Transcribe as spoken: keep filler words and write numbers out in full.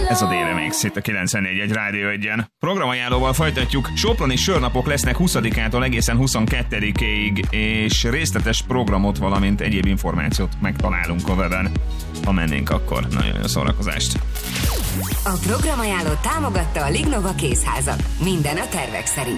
Ez a D-Remix itt a kilencvennégy egy Rádió egyen. Programajánlóval folytatjuk. Soproni sörnapok lesznek huszadikától egészen huszonkettedikéig, és részletes programot, valamint egyéb információt megtalálunk a weben. Ha mennénk, akkor nagyon jó szórakozást. A programajánlót támogatta a Lignova Kézházak. Minden a tervek szerint.